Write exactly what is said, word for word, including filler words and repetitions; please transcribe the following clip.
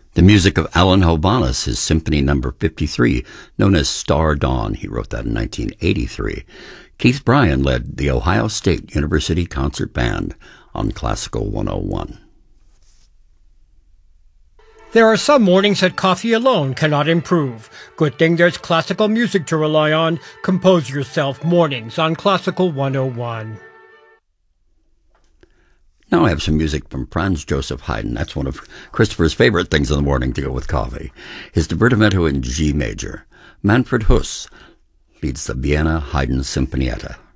The music of Alan Hovhaness, his Symphony Number fifty-three, known as Star Dawn. He wrote that in nineteen eighty-three. Keith Bryan led the Ohio State University Concert Band on Classical one oh one. There are some mornings that coffee alone cannot improve. Good thing there's classical music to rely on. Compose yourself mornings on Classical one oh one. Now I have some music from Franz Joseph Haydn. That's one of Christopher's favorite things in the morning to go with coffee. His Divertimento in G major. Manfred Huss leads the Vienna Haydn Sinfonietta.